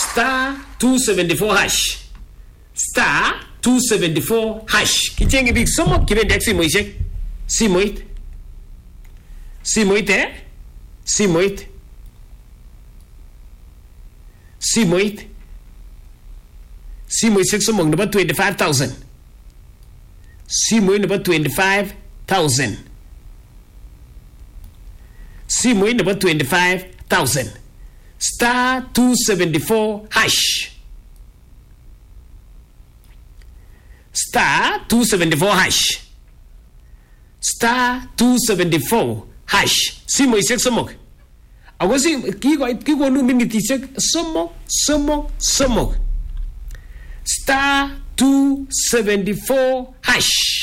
star 274 hash star 274 hash. Kichenge big somok kibendi ak simoishek. Simoit simoishek somok nebo 25,000. Simoit nebo 25,000. Simoit nebo 25,000. Star 274 hash. Star 274 hash. Star 274 hash. Simoishek somok. Ako kikonu minitishek somok. Star 274 hash.